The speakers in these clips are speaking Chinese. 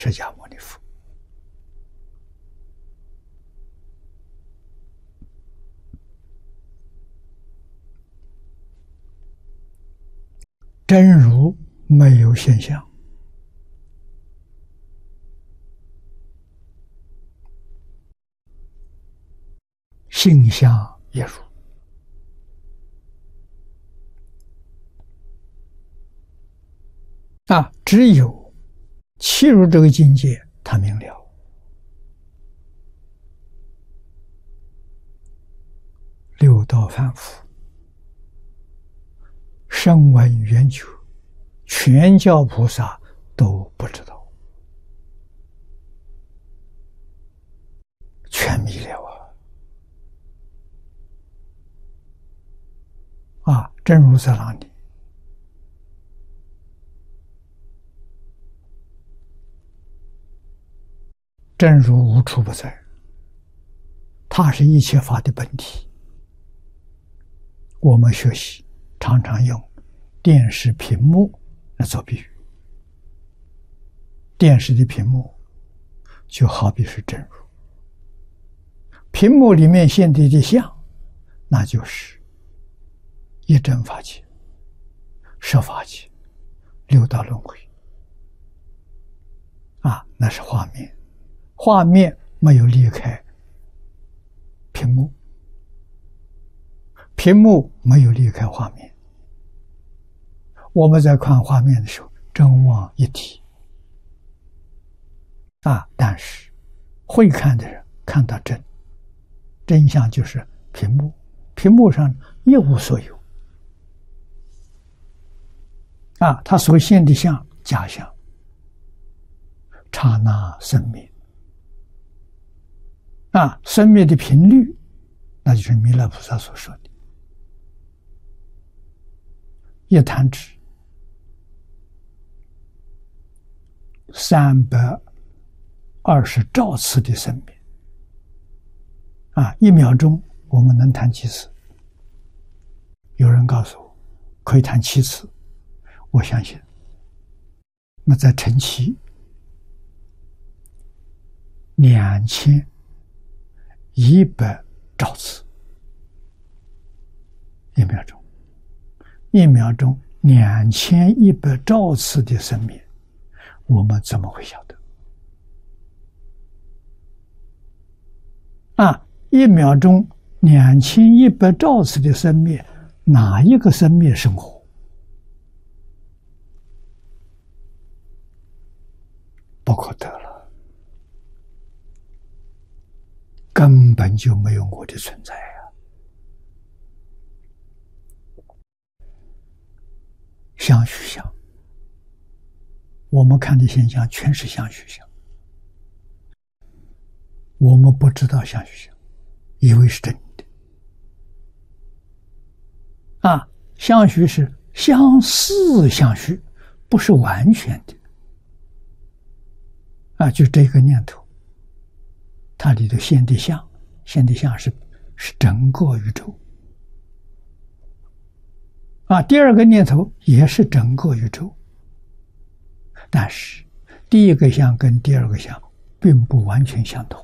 释迦牟尼佛。真如没有现象，性相也如。只有契入这个境界，他明了。六道凡夫，声闻缘觉，全教菩萨都不知道，全迷了真如在哪里？真如无处不在，它是一切法的本体。我们学习常常用电视屏幕来做比喻，电视的屏幕就好比是真如，屏幕里面现的相，那就是一真法界、十法界、六道轮回那是画面，画面没有离开屏幕，屏幕没有离开画面。我们在看画面的时候，真妄一体但是会看的人看到真相就是屏幕，屏幕上一无所有它所现的相假相，刹那生灭生灭的频率，那就是弥勒菩萨所说的一弹指320兆次的生灭1秒钟我们能弹几次？有人告诉我可以弹7次，我相信。那再乘7，2100兆次1秒钟，1秒钟2100兆次的生灭，我们怎么会晓得？1秒钟2100兆次的生灭，哪一个生灭生活？不可得了，根本就没有我的存在相虚相，我们看的现象全是相虚相，我们不知道相虚相，以为是真的相虚是相似相虚，不是完全的就这个念头，它里头现的相是整个宇宙第二个念头也是整个宇宙，但是第一个相跟第二个相并不完全相同，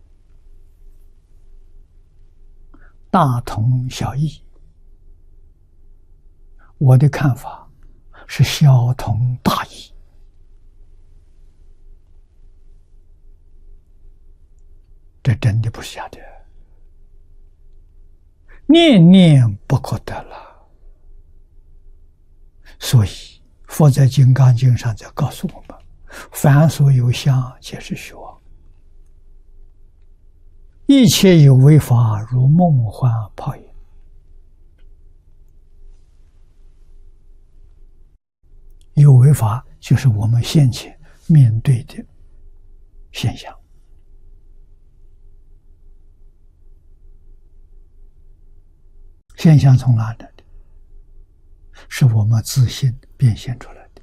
大同小异。我的看法是小同大异，这真的不是假的，念念不可得了。所以佛在《金刚经》上在告诉我们，凡所有相，皆是虚妄，一切有为法，如梦幻泡影。有为法就是我们现前面对的现象，现象从哪来的？是我们自信变现出来的。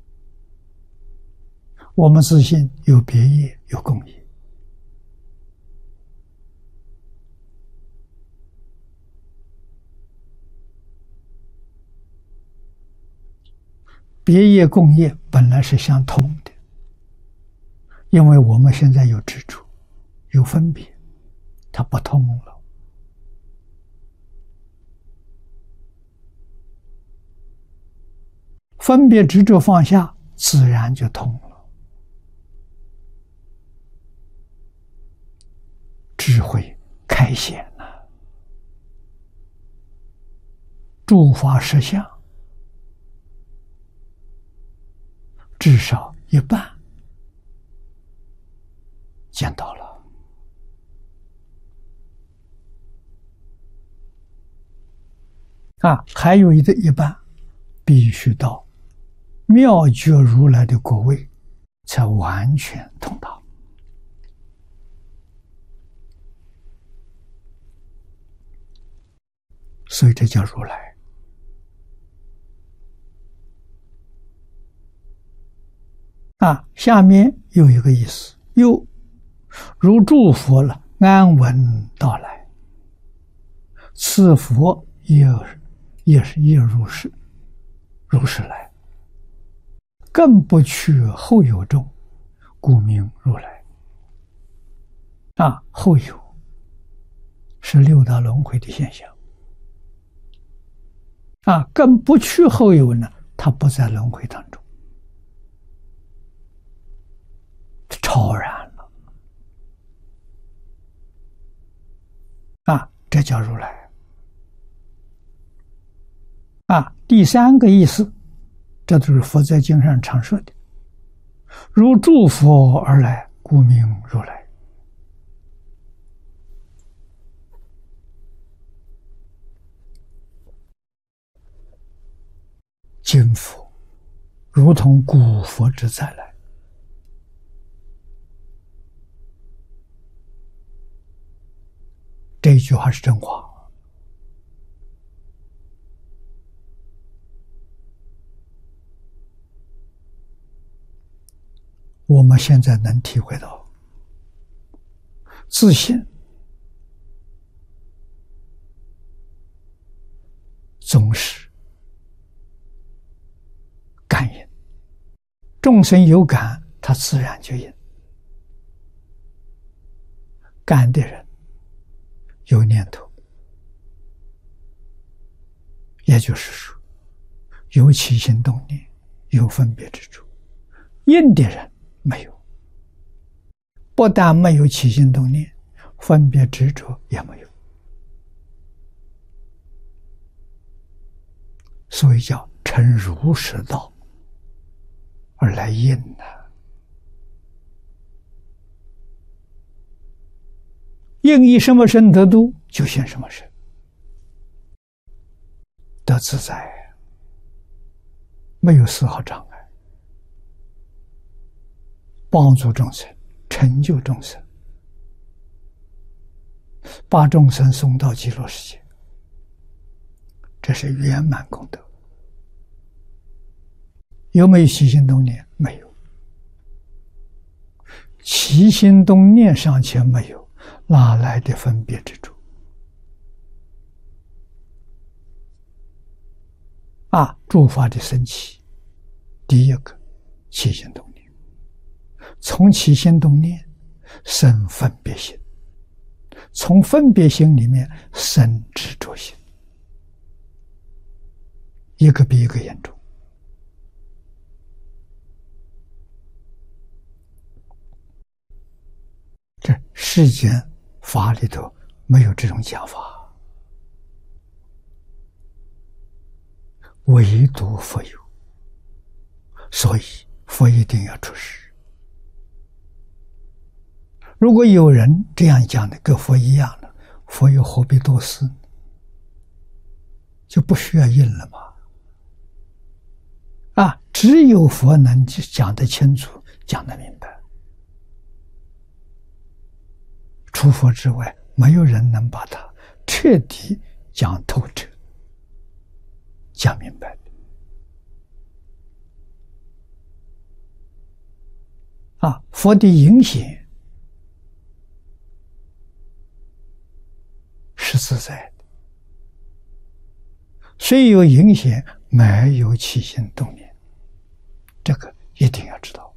我们自信有别业，有共业。别业共业本来是相通的， 因为我们现在有执着，有分别，它不通了。分别执着放下，自然就通了，智慧开显了，诸法实相至少一半见到了。还有一半必须到妙觉如来的果位才完全通达。所以这叫如来。下面有一个意思，又如诸佛了，安稳到来，此佛也如是来，更不去后有众，故名如来。后有是六道轮回的现象。更不去后有呢，它不在轮回当中，超然了。这叫如来。第三个意思，这都是佛在经上常说的，如诸佛而来，故名如来。今佛如同古佛之再来。这一句话是真话。我们现在能体会到，自信总是感应，众生有感，他自然就应。感的人有念头，也就是说有起心动念，有分别之处。应的人没有，不但没有起心动念，分别执着也没有，所以叫成如实道而来应呢。应以什么身得度，就现什么身，得自在，没有丝毫障碍，帮助众生，成就众生，把众生送到极乐世界，这是圆满功德。有没有起心动念？没有。起心动念尚且没有，哪来的分别之处？诸法的升起，第一个起心动念，从起心动念生分别心，从分别心里面生执着心，一个比一个严重。这世间法里头没有这种讲法，唯独佛有，所以佛一定要出世。如果有人这样讲的跟佛一样了，佛又何必多思呢？就不需要应了吗？只有佛能讲得清楚，讲得明白，除佛之外，没有人能把它彻底讲透彻、讲明白的。佛的隐显是自在的，虽有隐显，没有起心动念，这个一定要知道。